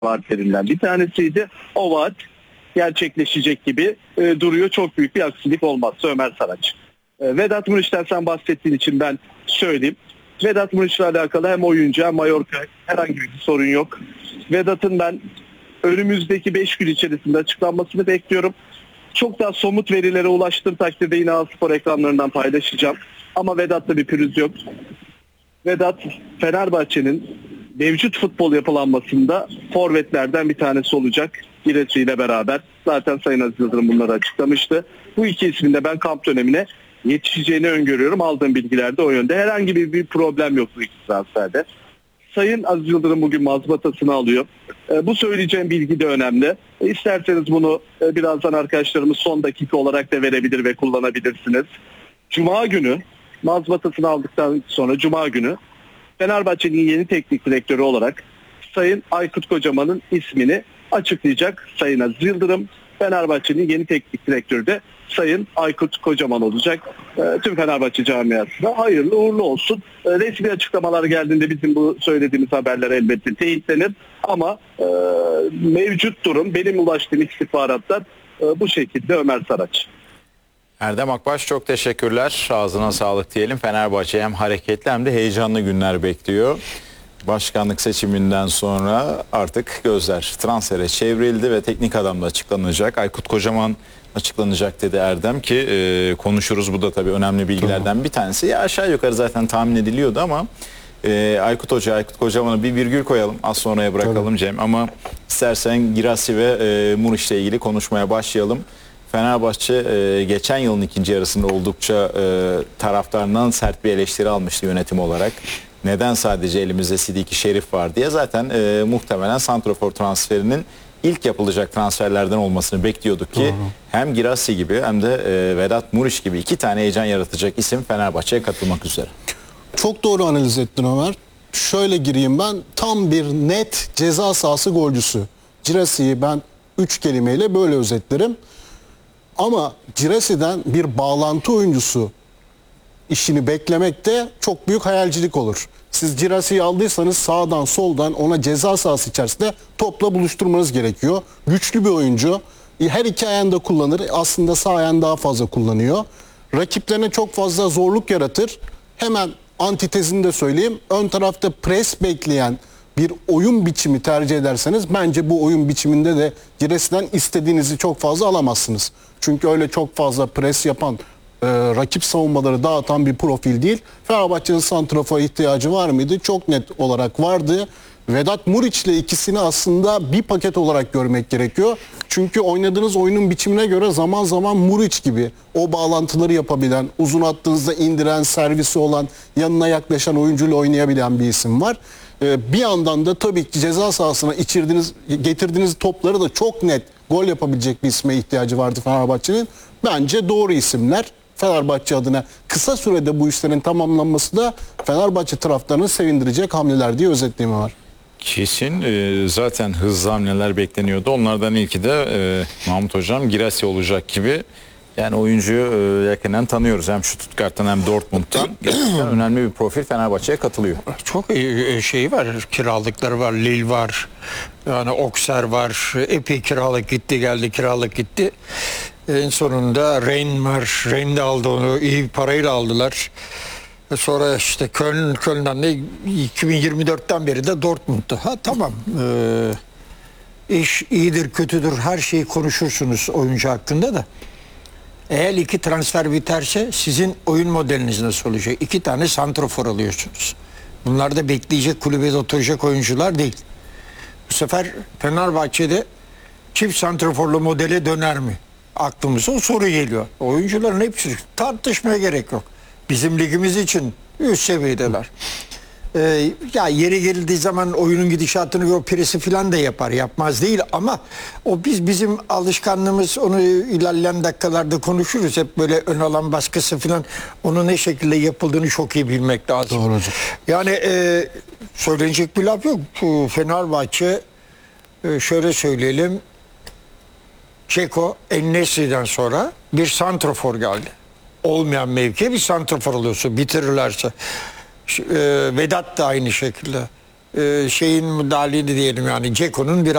vaatlerinden bir tanesiydi. O vaat gerçekleşecek gibi duruyor. Çok büyük bir aksilik olmazsa Ömer Saraç. Vedat Muriç'ten sen bahsettiğin için ben söyleyeyim. Vedat Muriç'le alakalı hem oyuncu hem Mallorca herhangi bir sorun yok. Vedat'ın ben önümüzdeki 5 gün içerisinde açıklanmasını bekliyorum. Çok daha somut verilere ulaştığım takdirde yine A-Spor ekranlarından paylaşacağım. Ama Vedat'ta bir pürüz yok. Vedat Fenerbahçe'nin mevcut futbol yapılanmasında forvetlerden bir tanesi olacak. Giresi ile beraber. Zaten Sayın Aziz Yıldırım bunları açıklamıştı. Bu iki ismin de ben kamp dönemine yetişeceğini öngörüyorum. Aldığım bilgilerde o yönde. Herhangi bir problem yok bu iki transferde. Sayın Aziz Yıldırım bugün mazbatasını alıyor. Bu söyleyeceğim bilgi de önemli. İsterseniz bunu birazdan arkadaşlarımız son dakika olarak da verebilir ve kullanabilirsiniz. Cuma günü mazbatasını aldıktan sonra Cuma günü Fenerbahçe'nin yeni teknik direktörü olarak Sayın Aykut Kocaman'ın ismini açıklayacak Sayın Aziz Yıldırım. Fenerbahçe'nin yeni teknik direktörü de Sayın Aykut Kocaman olacak. Tüm Fenerbahçe camiasına hayırlı uğurlu olsun. Resmi açıklamalar geldiğinde bizim bu söylediğimiz haberler elbette teyitlenir. Ama mevcut durum benim ulaştığım istihbaratlar bu şekilde Ömer Saraç. Erdem Akbaş çok teşekkürler. Ağzına sağlık diyelim. Fenerbahçe hem hareketli hem de heyecanlı günler bekliyor. Başkanlık seçiminden sonra artık gözler transfere çevrildi ve teknik adam da açıklanacak. Aykut Kocaman açıklanacak dedi Erdem ki konuşuruz. Bu da tabii önemli bilgilerden bir tanesi. Ya aşağı yukarı zaten tahmin ediliyordu ama Aykut Kocaman'a bir virgül koyalım. Az sonraya bırakalım Cem. Ama istersen Girassi ve Muriç'le ilgili konuşmaya başlayalım. Fenerbahçe geçen yılın ikinci yarısında oldukça taraftarından sert bir eleştiri almıştı yönetim olarak. Neden sadece elimizde Sidiki Şerif var diye. Zaten muhtemelen santrafor transferinin ilk yapılacak transferlerden olmasını bekliyorduk ki hem Girassi gibi hem de Vedat Muriç gibi iki tane heyecan yaratacak isim Fenerbahçe'ye katılmak üzere. Çok doğru analiz ettin Ömer. Şöyle gireyim ben. Tam bir net ceza sahası golcüsü. Girassi'yi ben 3 kelimeyle böyle özetlerim. Ama Girassi'den bir bağlantı oyuncusu işini beklemekte çok büyük hayalcilik olur. Siz Girassi'yi aldıysanız sağdan soldan ona ceza sahası içerisinde topla buluşturmanız gerekiyor. Güçlü bir oyuncu. Her iki ayağını da kullanır. Aslında sağ ayağını daha fazla kullanıyor. Rakiplerine çok fazla zorluk yaratır. Hemen antitezini de söyleyeyim. Ön tarafta pres bekleyen bir oyun biçimi tercih ederseniz bence bu oyun biçiminde de Girassi'den istediğinizi çok fazla alamazsınız. Çünkü öyle çok fazla pres yapan, rakip savunmaları dağıtan bir profil değil. Fenerbahçe'nin santrafora ihtiyacı var mıydı? Çok net olarak vardı. Vedat Muriç'le ikisini aslında bir paket olarak görmek gerekiyor. Çünkü oynadığınız oyunun biçimine göre zaman zaman Muriç gibi o bağlantıları yapabilen, uzun attığınızda indiren, servisi olan, yanına yaklaşan oyuncuyla oynayabilen bir isim var. Bir yandan da tabii ki ceza sahasına getirdiğiniz topları da çok net gol yapabilecek bir isme ihtiyacı vardı Fenerbahçe'nin. Bence doğru isimler. Fenerbahçe adına kısa sürede bu işlerin tamamlanması da Fenerbahçe taraftarını sevindirecek hamleler diye özetleyeyim var. Kesin zaten hızlı hamleler bekleniyordu. Onlardan ilki de Mahmut Hocam Girassi olacak gibi. Yani oyuncuyu yakından tanıyoruz. Hem Stuttgart'tan hem Dortmund'dan. Gerçekten önemli bir profil Fenerbahçe'ye katılıyor. Çok şey var. Kiralıkları var. Lille var. Yani Auxerre var. Epey kiralık gitti geldi. Kiralık gitti. En sonunda Rennes var. Rennes de aldı onu. İyi bir parayla aldılar. Sonra işte Köln'den de 2024'ten beri de Dortmund'tu. Ha tamam. İş iyidir kötüdür her şeyi konuşursunuz oyuncu hakkında da. Eğer iki transfer biterse sizin oyun modeliniz nasıl olacak? 2 tane santrafor alıyorsunuz. Bunlar da bekleyecek, kulübede oturacak oyuncular değil. Bu sefer Fenerbahçe'de çift santraforlu modele döner mi? Aklımıza o soru geliyor. Oyuncuların hepsi tartışmaya gerek yok. Bizim ligimiz için üst seviyedeler. Ya yeri geldiği zaman oyunun gidişatını o presi falan da yapar. Yapmaz değil ama o bizim alışkanlığımız, onu ilerleyen dakikalarda konuşuruz. Hep böyle ön alan baskısı falan, onun ne şekilde yapıldığını çok iyi bilmek lazım. Doğru hocam. Yani söylenecek bir laf yok. Fenerbahçe şöyle söyleyelim. Ceko, En-Nesyri'den sonra bir santrafor geldi. Olmayan mevkiye bir santrafor alıyorsun bitirirlerse. Vedat da aynı şekilde. Şeyin müdahaleni diyelim yani Ceko'nun bir